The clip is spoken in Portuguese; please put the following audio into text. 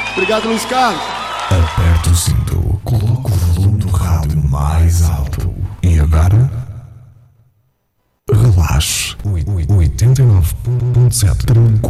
Obrigado, Luiz Carlos. Aperta o cinto, coloca o volume do rádio mais alto. E agora? Relaxe. 89.7 Tranquilo.